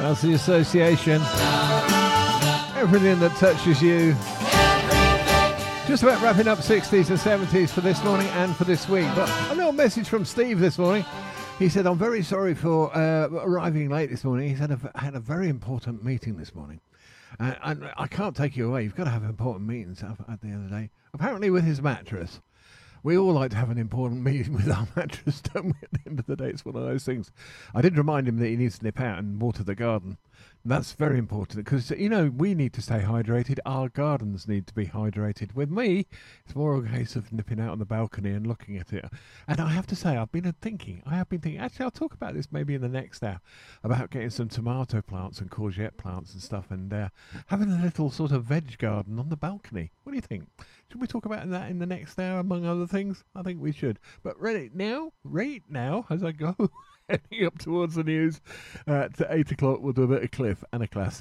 That's the association. Everything that touches you. Just about wrapping up 60s and 70s for this morning and for this week. But a little message from Steve this morning. He said, I'm very sorry for arriving late this morning. He said, I had a very important meeting this morning. And I can't take you away. You've got to have important meetings at the end of the day. Apparently with his mattress. We all like to have an important meeting with our mattress, don't we? At the end of the day, it's one of those things. I did remind him that he needs to nip out and water the garden. And that's very important because, you know, we need to stay hydrated. Our gardens need to be hydrated. With me, it's more a case of nipping out on the balcony and looking at it. And I have to say, I have been thinking, actually, I'll talk about this maybe in the next hour, about getting some tomato plants and courgette plants and stuff and having a little sort of veg garden on the balcony. What do you think? Should we talk about that in the next hour, among other things? I think we should. But right now, as I go heading up towards the news, to 8 o'clock, we'll do a bit of Cliff and a classic.